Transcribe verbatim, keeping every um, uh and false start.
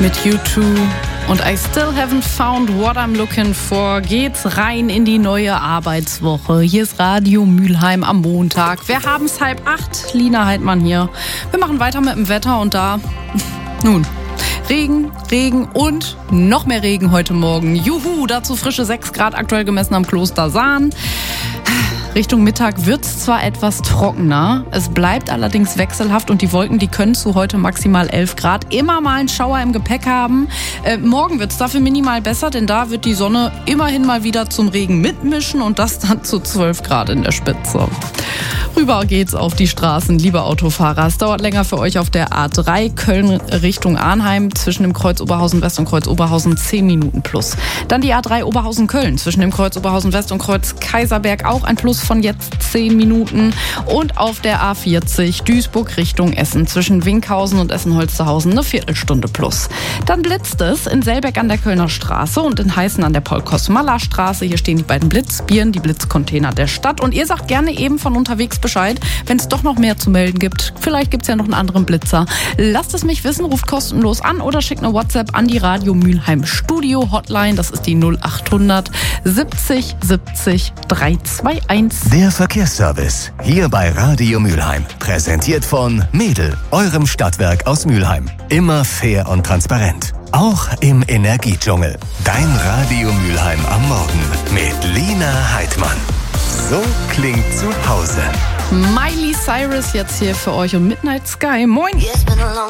mit U zwei und I still haven't found what I'm looking for geht's rein in die neue Arbeitswoche. Hier ist Radio Mülheim am Montag. Wir haben's halb acht. Lina Heidmann hier. Wir machen weiter mit dem Wetter und da, nun, Regen, Regen und noch mehr Regen heute Morgen. Juhu, dazu frische sechs Grad aktuell gemessen am Kloster Sahn. Richtung Mittag wird es zwar etwas trockener, es bleibt allerdings wechselhaft und die Wolken, die können zu heute maximal elf Grad immer mal einen Schauer im Gepäck haben. Äh, morgen wird es dafür minimal besser, denn da wird die Sonne immerhin mal wieder zum Regen mitmischen und das dann zu zwölf Grad in der Spitze. Rüber geht's auf die Straßen, liebe Autofahrer. Es dauert länger für euch auf der A drei Köln Richtung Arnheim zwischen dem Kreuz Oberhausen West und Kreuz Oberhausen zehn Minuten plus. Dann die A drei Oberhausen Köln zwischen dem Kreuz Oberhausen West und Kreuz Kaiserberg auch ein Plus von jetzt zehn Minuten. Und auf der A vierzig Duisburg Richtung Essen zwischen Winkhausen und Essen-Holsterhausen eine Viertelstunde plus. Dann blitzt es in Selbeck an der Kölner Straße und in Heißen an der Paul-Kosmala-Straße. Hier stehen die beiden Blitzbieren, die Blitzcontainer der Stadt. Und ihr sagt gerne eben von unterwegs Bescheid, wenn es doch noch mehr zu melden gibt. Vielleicht gibt es ja noch einen anderen Blitzer. Lasst es mich wissen, ruft kostenlos an oder schickt eine WhatsApp an die Radio Mülheim Studio Hotline. Das ist die null achthundert siebzig siebzig dreihunderteinundzwanzig. Der Verkehrsservice hier bei Radio Mülheim. Präsentiert von Mädel, eurem Stadtwerk aus Mülheim. Immer fair und transparent. Auch im Energiedschungel. Dein Radio Mülheim am Morgen mit Lina Heidmann. So klingt zu Hause. Miley Cyrus jetzt hier für euch und Midnight Sky. Moin!